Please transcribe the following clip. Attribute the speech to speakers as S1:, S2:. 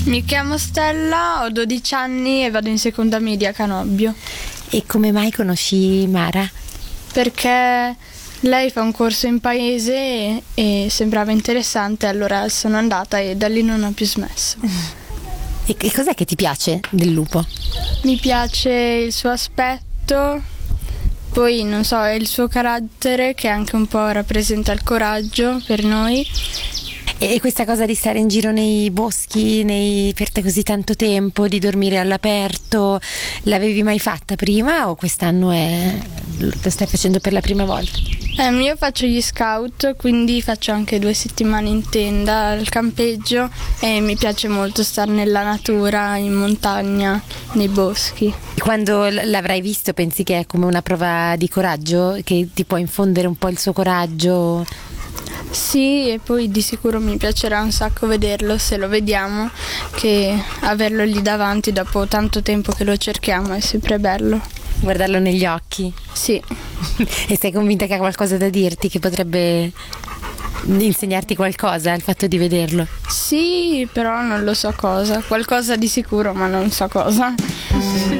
S1: Mi chiamo Stella, ho 12 anni e vado in seconda media a Canobbio.
S2: E come mai conosci Mara?
S1: Perché lei fa un corso in paese e sembrava interessante, allora sono andata e da lì non ho più smesso.
S2: E cos'è che ti piace del lupo?
S1: Mi piace il suo aspetto, poi non so, è il suo carattere che anche un po' rappresenta il coraggio per noi.
S2: E questa cosa di stare in giro nei boschi per te così tanto tempo, di dormire all'aperto, l'avevi mai fatta prima o quest'anno lo stai facendo per la prima volta?
S1: Io faccio gli scout, quindi faccio anche 2 settimane in tenda al campeggio e mi piace molto stare nella natura, in montagna, nei boschi.
S2: Quando l'avrai visto pensi che è come una prova di coraggio, che ti può infondere un po' il suo coraggio?
S1: Sì, e poi di sicuro mi piacerà un sacco vederlo, se lo vediamo, che averlo lì davanti dopo tanto tempo che lo cerchiamo è sempre bello.
S2: Guardarlo negli occhi?
S1: Sì.
S2: E sei convinta che ha qualcosa da dirti, che potrebbe insegnarti qualcosa il fatto di vederlo?
S1: Sì, però non lo so cosa, qualcosa di sicuro ma non so cosa.